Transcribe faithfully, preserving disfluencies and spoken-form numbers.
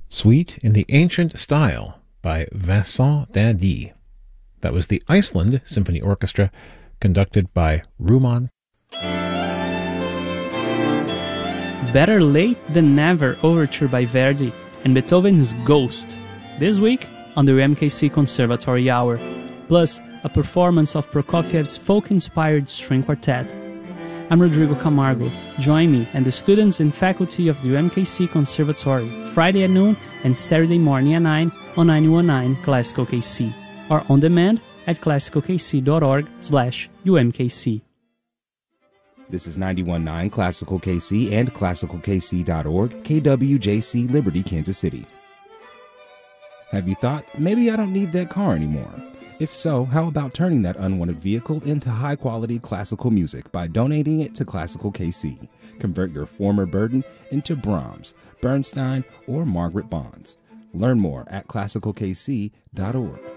Suite in the Ancient Style by Vincent Dindy. That was the Iceland Symphony Orchestra, conducted by Rumaan. Better Late Than Never Overture by Verdi and Beethoven's Ghost, this week on the U M K C Conservatory Hour, plus a performance of Prokofiev's folk-inspired string quartet. I'm Rodrigo Camargo. Join me and the students and faculty of the U M K C Conservatory Friday at noon and Saturday morning at nine on nine one nine Classical K C, or on demand at classical k c dot org slash U M K C. This is ninety-one point nine Classical K C and classical k c dot org, K W J C, Liberty, Kansas City. Have you thought, maybe I don't need that car anymore? If so, how about turning that unwanted vehicle into high-quality classical music by donating it to Classical K C? Convert your former burden into Brahms, Bernstein, or Margaret Bonds. Learn more at classical k c dot org.